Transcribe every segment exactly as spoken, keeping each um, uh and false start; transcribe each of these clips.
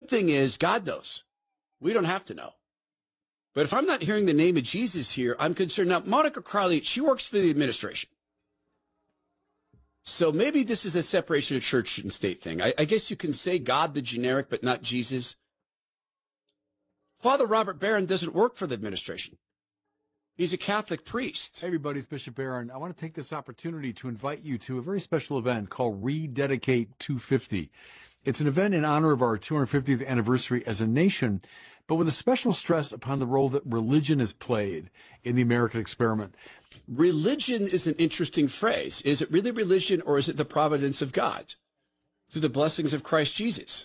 thing is God knows. We don't have to know. But if I'm not hearing the name of Jesus here, I'm concerned. Now, Monica Crowley, she works for the administration. So maybe this is a separation of church and state thing. I, I guess you can say God, the generic, but not Jesus. Father Robert Barron doesn't work for the administration. He's a Catholic priest. Hey, everybody, it's Bishop Barron. I want to take this opportunity to invite you to a very special event called Rededicate two fifty. It's an event in honor of our two hundred fiftieth anniversary as a nation, but with a special stress upon the role that religion has played in the American experiment. Religion is an interesting phrase. Is it really religion, or is it the providence of God through the blessings of Christ Jesus,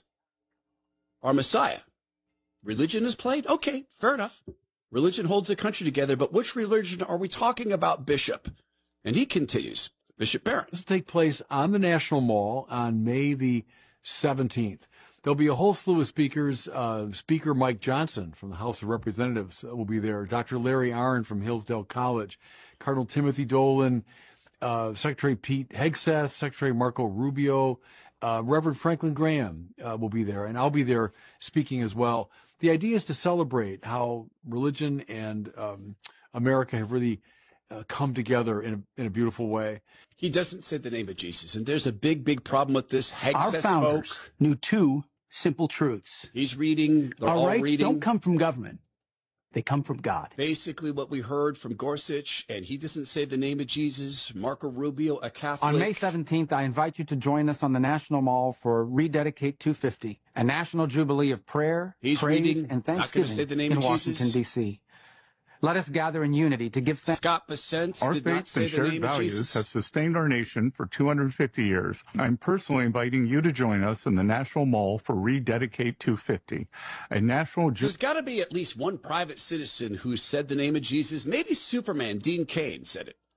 our Messiah? Religion is played? Okay, fair enough. Religion holds the country together, but which religion are we talking about, Bishop? And he continues, Bishop Barron. This will take place on the National Mall on May the seventeenth. There'll be a whole slew of speakers. Uh, Speaker Mike Johnson from the House of Representatives will be there. Doctor Larry Arnn from Hillsdale College, Cardinal Timothy Dolan, uh, Secretary Pete Hegseth, Secretary Marco Rubio, uh, Reverend Franklin Graham uh, will be there, and I'll be there speaking as well. The idea is to celebrate how religion and um, America have really uh, come together in a, in a beautiful way. He doesn't say the name of Jesus, and there's a big, big problem with this. Our founders folk. knew two simple truths. He's reading. They're Our all rights reading. don't come from government. They come from God. Basically what we heard from Gorsuch, and he doesn't say the name of Jesus. Marco Rubio, a Catholic. On May seventeenth, I invite you to join us on the National Mall for Rededicate two fifty, a national jubilee of prayer, He's praise, reading, and not gonna say the thanksgiving name in of Washington, Jesus. D C Let us gather in unity to give thanks. Scott Bessent Our did not faith say and the shared name of values Jesus. have sustained our nation for two hundred fifty years. I'm personally inviting you to join us in the National Mall for Rededicate two fifty, a national... Ju- There's got to be at least one private citizen who said the name of Jesus. Maybe Superman, Dean Cain, said it.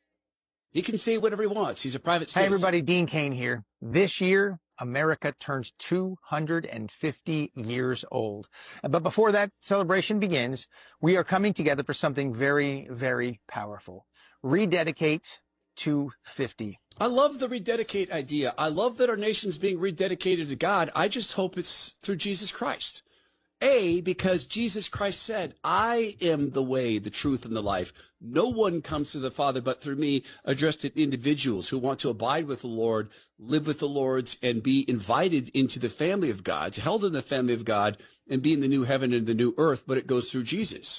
He can say whatever he wants. He's a private citizen. Hey, everybody, Dean Cain here. This year, America turns two hundred fifty years old. But before that celebration begins, we are coming together for something very, very powerful. Rededicate two fifty. I love the rededicate idea. I love that our nation's being rededicated to God. I just hope it's through Jesus Christ. A, because Jesus Christ said, I am the way, the truth, and the life. No one comes to the Father but through me, addressed to individuals who want to abide with the Lord, live with the Lord, and be invited into the family of God, held in the family of God, and be in the new heaven and the new earth, but it goes through Jesus.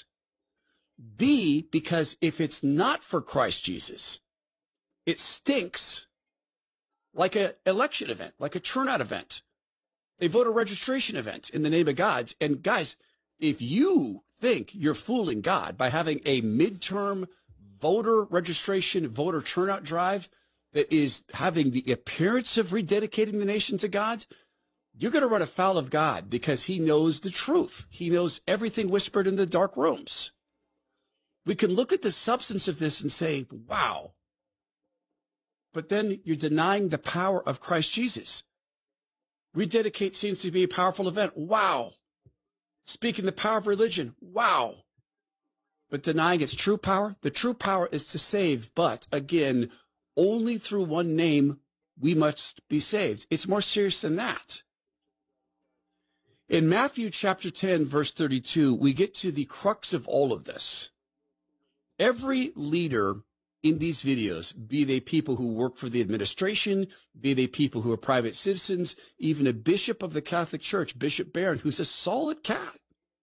B, because if it's not for Christ Jesus, it stinks like an election event, like a turnout event, a voter registration event in the name of God. And guys, if you think you're fooling God by having a midterm voter registration, voter turnout drive that is having the appearance of rededicating the nation to God, you're going to run afoul of God, because he knows the truth. He knows everything whispered in the dark rooms. We can look at the substance of this and say, wow. But then you're denying the power of Christ Jesus. Rededicate seems to be a powerful event. Wow. Speaking the power of religion. Wow. But denying its true power. The true power is to save. But again, only through one name we must be saved. It's more serious than that. In Matthew chapter ten, verse thirty-two, we get to the crux of all of this. Every leader in these videos, be they people who work for the administration, be they people who are private citizens, even a bishop of the Catholic Church, Bishop Barron, who's a solid cat,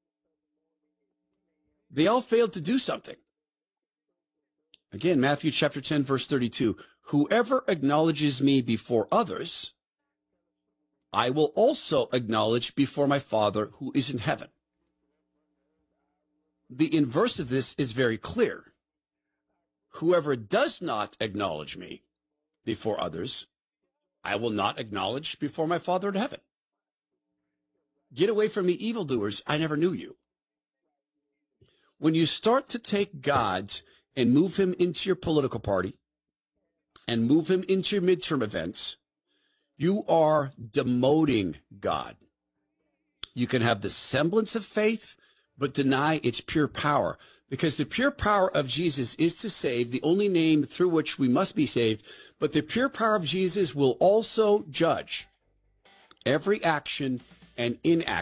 they all failed to do something. Again, Matthew chapter ten, verse thirty-two, whoever acknowledges me before others, I will also acknowledge before my Father who is in heaven. The inverse of this is very clear. Whoever does not acknowledge me before others, I will not acknowledge before my Father in heaven. Get away from me, evildoers. I never knew you. When you start to take God and move him into your political party and move him into your midterm events, you are demoting God. You can have the semblance of faith, but deny its pure power, because the pure power of Jesus is to save, the only name through which we must be saved. But the pure power of Jesus will also judge every action and inaction